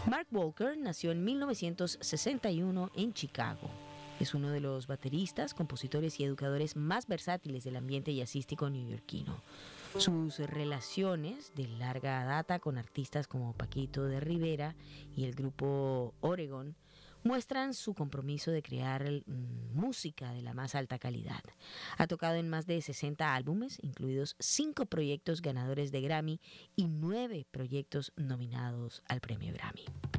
Mark Walker nació en 1961 en Chicago. Es uno de los bateristas, compositores y educadores más versátiles del ambiente jazzístico neoyorquino. Sus relaciones de larga data con artistas como Paquito de Rivera y el grupo Oregon muestran su compromiso de crear música de la más alta calidad. Ha tocado en más de 60 álbumes, incluidos 5 proyectos ganadores de Grammy y 9 proyectos nominados al premio Grammy.